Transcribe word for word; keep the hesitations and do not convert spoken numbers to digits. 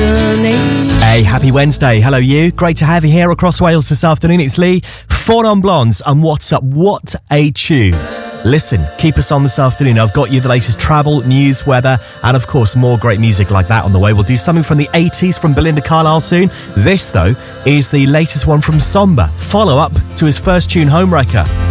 listening. Hey, happy Wednesday. Hello, you. Great to have you here across Wales this afternoon. It's Lee, Four Non Blondes, and what's up? What a tune. Listen, keep us on this afternoon. I've got you the latest travel, news, weather, and of course, more great music like that on the way. We'll do something from the eighties from Belinda Carlisle soon. This, though, is the latest one from Somba, follow-up to his first tune, Homewrecker.